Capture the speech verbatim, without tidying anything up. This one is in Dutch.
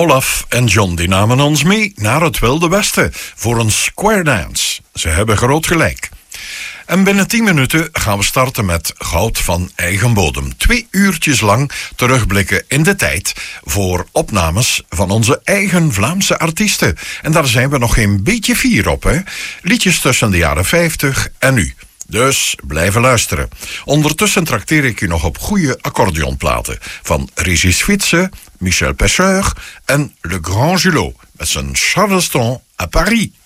Olaf en John die namen ons mee naar het Wilde Westen voor een square dance. Ze hebben groot gelijk. En binnen tien minuten gaan we starten met Goud van eigen bodem. Twee uurtjes lang terugblikken in de tijd voor opnames van onze eigen Vlaamse artiesten. En daar zijn we nog geen beetje fier op, hè? Liedjes tussen de jaren vijftig en nu. Dus blijven luisteren. Ondertussen trakteer ik u nog op goede accordeonplaten van Régis Fietsen, Michel Pecheur en Le Grand Julot met zijn Charleston à Paris.